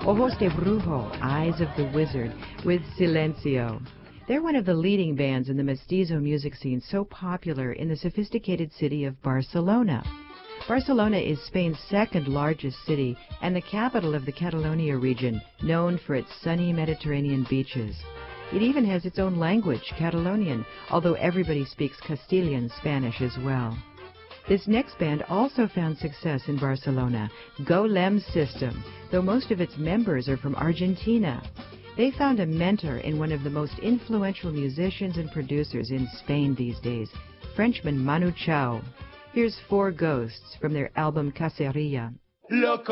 Ojos de Brujo, Eyes of the Wizard, with Silencio. They're one of the leading bands in the mestizo music scene, so popular in the sophisticated city of Barcelona. Barcelona is Spain's second largest city and the capital of the Catalonia region, known for its sunny Mediterranean beaches. It even has its own language, Catalonian, although everybody speaks Castilian Spanish as well. This next band also found success in Barcelona, Golem System, though most of its members are from Argentina. They found a mentor in one of the most influential musicians and producers in Spain these days, Frenchman Manu Chao. Here's Four Ghosts from their album Caceria.